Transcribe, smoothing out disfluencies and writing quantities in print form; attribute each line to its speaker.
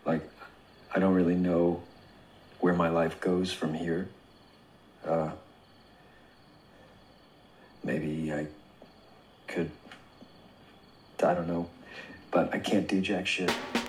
Speaker 1: Like, I don't really know where my life goes from here. Maybe I could, I don't know, but I can't do jack shit.